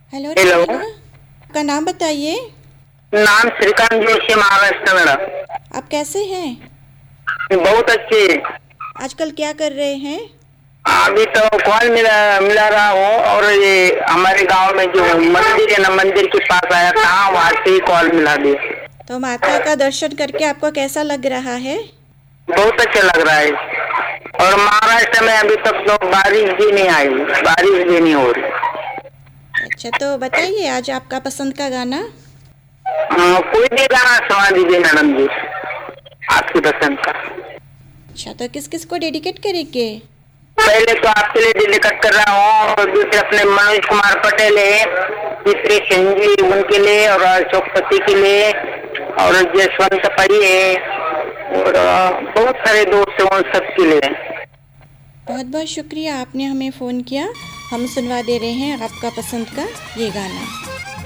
Hello hello. Regina, आपका नाम बताइए। नाम श्रीकांत जोशी, महाराष्ट्र मैडम। आप कैसे हैं? बहुत अच्छी। आजकल क्या कर रहे हैं? अभी तो कॉल मिला मिला रहा हूँ, और ये हमारे गांव में जो मंदिर है ना, मंदिर के पास आया था, वहाँ से ही कॉल मिला दिया। तो माता का दर्शन करके आपको कैसा लग रहा है? बहुत अच्छा लग रहा है। और महाराष्ट्र में अभी तक तो बारिश भी नहीं आई, बारिश भी नहीं हो रही। अच्छा, तो बताइए आज आपका पसंद का गाना। कोई भी गाना सुना दीजिए मैडम जी, आपकी पसंद का। अच्छा, तो किस किस को डेडिकेट करेंगे? पहले तो आपके लिए डेडिकेट कर रहा हूँ, और दूसरे अपने मनोज कुमार पटेल है, तीसरे संजीव उनके लिए, और अशोकपति के लिए, और जसवंत परी है, और बहुत सारे दोस्त हैं, उन सबके लिए। बहुत बहुत शुक्रिया, आपने हमें फ़ोन किया। हम सुनवा दे रहे हैं आपका पसंद का ये गाना।